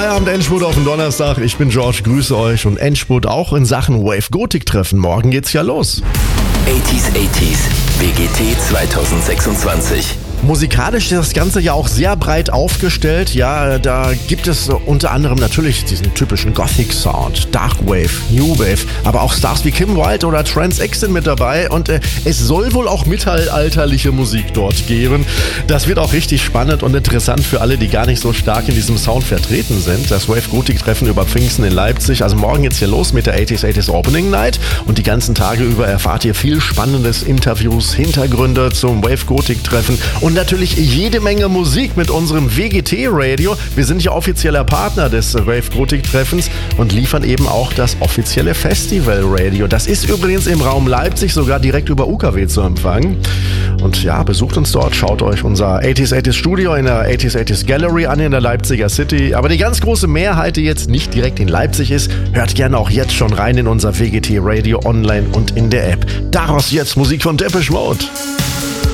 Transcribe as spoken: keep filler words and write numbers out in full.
Feierabend Endspurt auf den Donnerstag. Ich bin George, grüße euch und Endspurt auch in Sachen Wave Gothic treffen. Morgen geht's ja los. achtziger achtziger W G T zwanzig sechsundzwanzig. Musikalisch ist das Ganze ja auch sehr breit aufgestellt. Ja, da gibt es unter anderem natürlich diesen typischen Gothic-Sound, Darkwave, New Wave, aber auch Stars wie Kim Wilde oder Trance X sind mit dabei und äh, es soll wohl auch mittelalterliche Musik dort geben. Das wird auch richtig spannend und interessant für alle, die gar nicht so stark in diesem Sound vertreten sind. Das Wave Gothic-Treffen über Pfingsten in Leipzig. Also morgen geht's hier los mit der achtziger achtziger Opening Night und die ganzen Tage über erfahrt ihr viel Spannendes, Interviews, Hintergründe zum Wave Gothic-Treffen und Und natürlich jede Menge Musik mit unserem W G T-Radio. Wir sind ja offizieller Partner des Wave Gothic-Treffens und liefern eben auch das offizielle Festival-Radio. Das ist übrigens im Raum Leipzig sogar direkt über U K W zu empfangen. Und ja, besucht uns dort, schaut euch unser achtziger achtziger Studio in der achtziger achtziger Gallery an in der Leipziger City. Aber die ganz große Mehrheit, die jetzt nicht direkt in Leipzig ist, hört gerne auch jetzt schon rein in unser W G T-Radio online und in der App. Daraus jetzt Musik von Depeche Mode.